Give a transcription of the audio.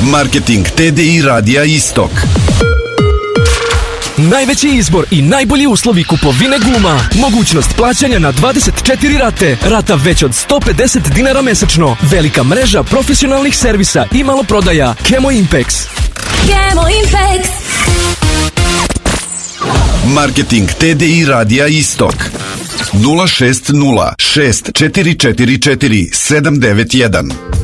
Marketing TDI Radija Istok. Najveći izbor i najbolji uslovi kupovine guma. Mogućnost plaćanja na 24 rate. Rata već od 150 dinara mesečno. Velika mreža profesionalnih servisa i maloprodaja. Kemo Impex. Kemo Impex. Marketing TDI Radija Istok. 060 6444 791.